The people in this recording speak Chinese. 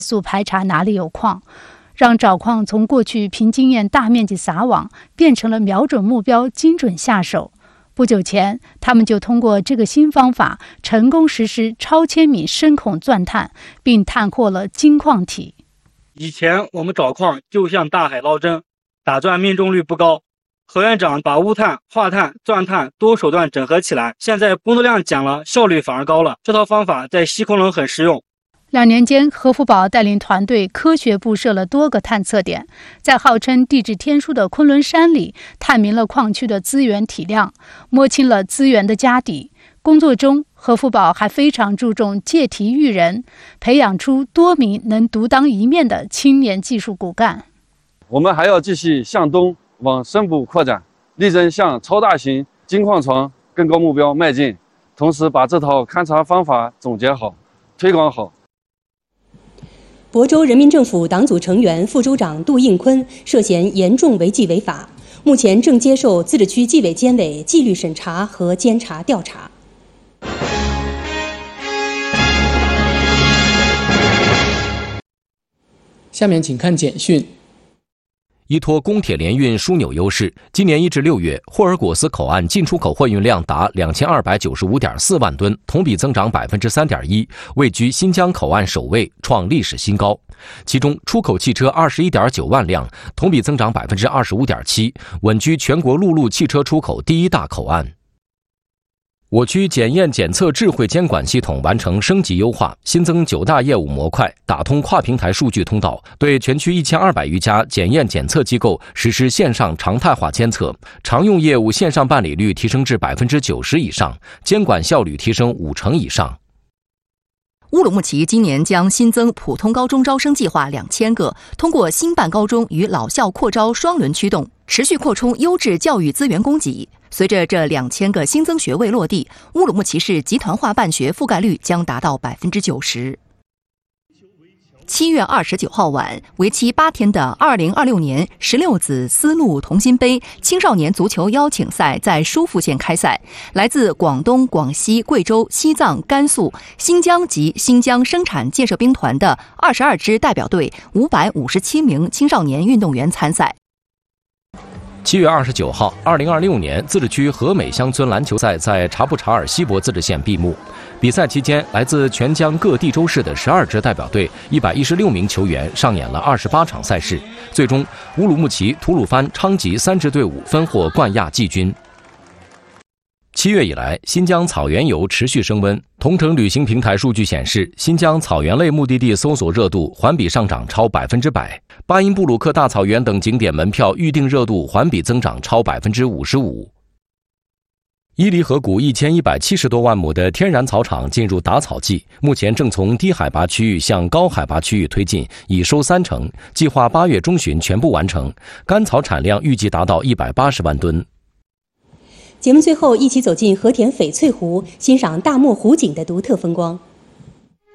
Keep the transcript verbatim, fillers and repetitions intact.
速排查哪里有矿，让找矿从过去凭经验大面积撒网，变成了瞄准目标精准下手。不久前，他们就通过这个新方法，成功实施超千米深孔钻探，并探获了金矿体。 以前我们找矿就像大海捞针，打钻命中率不高。何院长把钨探、化探、钻探多手段整合起来，现在工作量减了，效率反而高了。这套方法在西昆仑很实用。 两年间，何福宝带领团队科学布设了多个探测点，在号称地质天书的昆仑山里，探明了矿区的资源体量，摸清了资源的家底。工作中，何福宝还非常注重借题育人，培养出多名能独当一面的青年技术骨干。 我们还要继续向东往深部扩展，力争向超大型金矿床更高目标迈进，同时把这套勘察方法总结好、推广好。 亳州人民政府党组成员、副州长杜应坤涉嫌严重违纪违法，目前正接受自治区纪委监委纪律审查和监察调查。 下面请看简讯。 依托公铁联运枢纽优势，今年一至六月，霍尔果斯口岸进出口货运量达两千二百九十五点四万吨，同比增长百分之三点一，位居新疆口岸首位，创历史新高。其中，出口汽车二十一点九万辆，同比增长百分之二十五点七，稳居全国陆路汽车出口第一大口岸。我区检验检测智慧监管系统完成升级优化，新增九大业务模块，打通跨平台数据通道，对全区一千二百余家检验检测机构实施线上常态化监测，常用业务线上办理率提升至百分之九十以上，监管效率提升五成以上。 乌鲁木齐今年将新增普通高中招生计划两千个，通过新办高中与老校扩招双轮驱动，持续扩充优质教育资源供给。随着这两千个新增学位落地，乌鲁木齐市集团化办学覆盖率将达到百分之九十。七月二十九号晚，为期八天的二零二六年十六子丝路同心杯青少年足球邀请赛在疏附县开赛，来自广东、广西、贵州、西藏、甘肃、新疆及新疆生产建设兵团的二十二支代表队五百五十七名青少年运动员参赛。 七月二十九号，二零二六年自治区和美乡村篮球赛在察布查尔锡伯自治县闭幕。比赛期间，来自全疆各地州市的十二支代表队、一百一十六名球员上演了二十八场赛事。最终，乌鲁木齐、吐鲁番、昌吉三支队伍分获冠亚季军。七月以来，新疆草原游持续升温。同城旅行平台数据显示，新疆草原类目的地搜索热度环比上涨超百分之百，巴音布鲁克大草原等景点门票预订热度环比增长超百分之五十五。伊犁河谷一千一百七十多万亩的天然草场进入打草季，目前正从低海拔区域向高海拔区域推进，已收三成，计划八月中旬全部完成。干草产量预计达到一百八十万吨。 节目最后，一起走进和田翡翠湖，欣赏大漠湖景的独特风光。